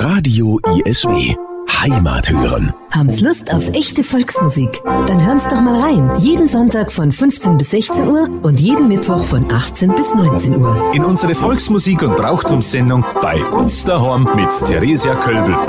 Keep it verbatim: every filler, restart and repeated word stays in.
Radio I S W. Heimat hören. Haben's Lust auf echte Volksmusik? Dann hören's doch mal rein. Jeden Sonntag von fünfzehn bis sechzehn Uhr und jeden Mittwoch von achtzehn bis neunzehn Uhr. In unsere Volksmusik- und Brauchtumssendung bei uns daheim mit Theresia Kölbel.